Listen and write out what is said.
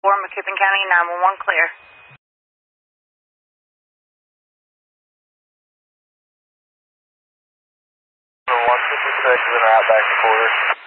McKibbin County, 911 clear. 156 is in route back to quarters.